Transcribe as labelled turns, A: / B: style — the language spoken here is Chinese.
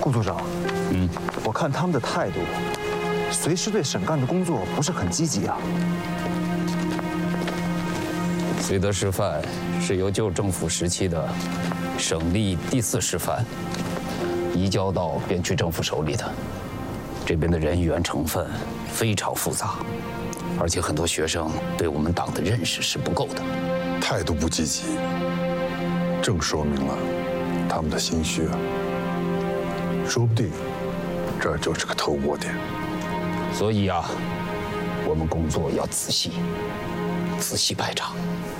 A: 顾组长，我看他们的态度，随时对沈干的工作不是很积极啊。
B: 绥德师范是由旧政府时期的省立第4师范移交到边区政府手里的，这边的人员成分非常复杂，而且很多学生对我们党的认识是不够的，
C: 态度不积极，正说明了他们的心虚啊。说不定这就是个头锅点。
B: 所以啊，我们工作要仔细，仔细排查。